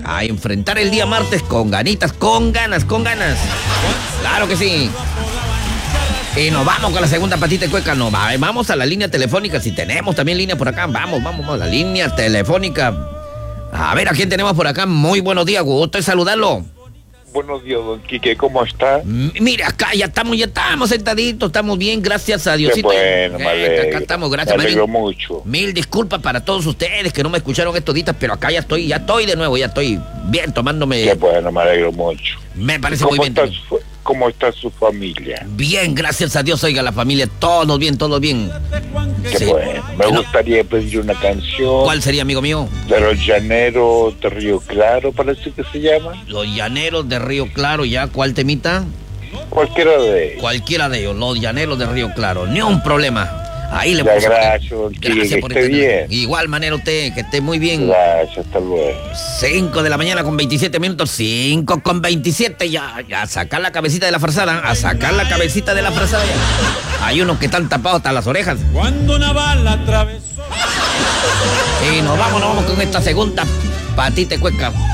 A enfrentar el día martes con ganitas, con ganas. Claro que sí. Y nos vamos con la segunda patita de cueca. No, vamos a la línea telefónica. Si tenemos también línea por acá, vamos a la línea telefónica. A ver, ¿a quién tenemos por acá? Muy buenos días, gusto de saludarlo. Buenos días, don Quique, ¿cómo está? Mire, acá ya estamos sentaditos, estamos bien, gracias a Diosito. Qué bueno, me alegro. Acá estamos, gracias. Me alegro mucho. Mil disculpas para todos ustedes que no me escucharon estos días, pero acá ya estoy de nuevo, ya estoy bien tomándome. Qué bueno, me alegro mucho. Me parece muy bien. ¿Cómo está su familia? Bien, gracias a Dios, oiga, la familia, todos bien. Qué sí. Bueno, me gustaría pedir una canción. ¿Cuál sería, amigo mío? De los Llaneros de Río Claro, parece que se llama. Los Llaneros de Río Claro, ¿ya? ¿Cuál temita? Cualquiera de ellos. Cualquiera de ellos, los Llaneros de Río Claro, ni un problema. Ahí le vamos gracias, que esté bien. Igual manera usted, que esté muy bien. Gracias, hasta luego. 5 de la mañana con 27 minutos, 5 con 27, ya a sacar la cabecita de la frazada, Hay unos que están tapados hasta las orejas. Cuando una bala atravesó. Y nos vamos con esta segunda patita de cueca.